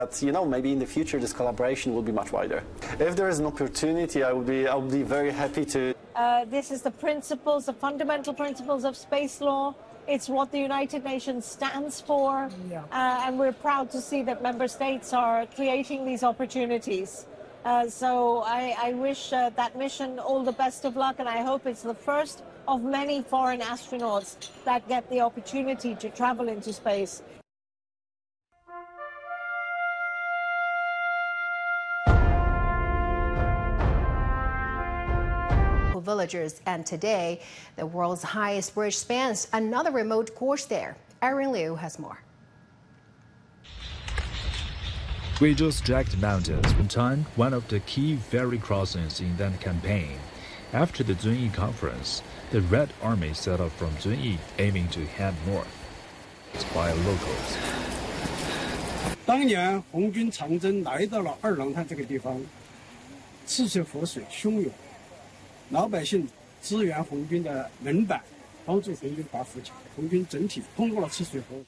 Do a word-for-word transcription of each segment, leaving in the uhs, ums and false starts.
But, you know, maybe in the future this collaboration will be much wider. If there is an opportunity, I would be, I would be very happy to. Uh, this is the principles, the fundamental principles of space law. It's what the United Nations stands for, yeah. uh, and we're proud to see that member states are creating these opportunities. Uh, so I, I wish uh, that mission all the best of luck, and I hope it's the first of many foreign astronauts that get the opportunity to travel into space. Villagers, and today the world's highest bridge spans another remote course there. Aaron Liu has more. Guizhou's jagged mountains were time one of the key ferry crossings in that campaign. After the Zunyi conference, the Red Army set off from Zunyi, aiming to head north. By locals. 当年红军长征来到了二郎滩这个地方，赤水河水汹涌。 老百姓支援红军的人板，帮助红军把扶起，红军整体通过了赤水河。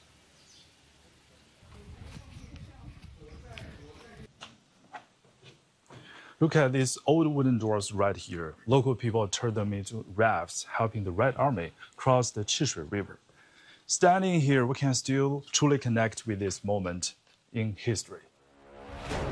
Look at these old wooden doors right here. Local people turned them into rafts, helping the Red Army cross the Qishui River. Standing here, we can still truly connect with this moment in history.